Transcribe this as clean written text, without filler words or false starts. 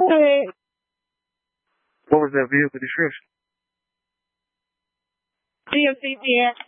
Hey, What was that vehicle description? GMC, yeah.